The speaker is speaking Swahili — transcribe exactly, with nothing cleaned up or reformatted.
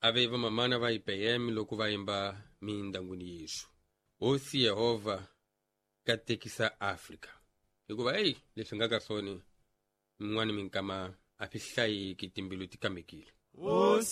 aveva mamana va I P M loko va imba mindanguni yesu. Osi Yehova katekisa Afrika. Hikuva hey, leswi nga ka swoni min'wani minkama a fi hlayi kitimbilu ti kamekile.